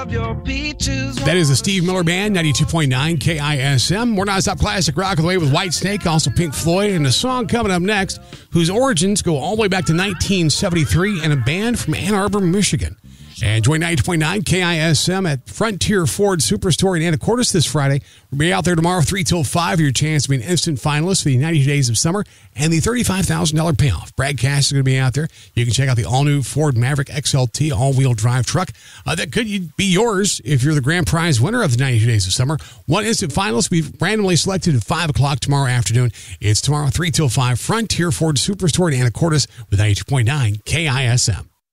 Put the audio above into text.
That is the Steve Miller Band, 92.9 KISM. More non-stop classic rock of the way with Whitesnake, also Pink Floyd, and a song coming up next whose origins go all the way back to 1973 and a band from Ann Arbor, Michigan. And join 90.9 KISM at Frontier Ford Superstore in Anacortes this Friday. We'll be out there tomorrow, 3 till 5. Your chance to be an instant finalist for the 90 Days of Summer and the $35,000 payoff. Brad Cash is going to be out there. You can check out the all-new Ford Maverick XLT all-wheel drive truck. That could be yours if you're the grand prize winner of the 90 Days of Summer. One instant finalist will be randomly selected at 5 o'clock tomorrow afternoon. It's tomorrow, 3 till 5. Frontier Ford Superstore in Anacortes with 92.9 KISM.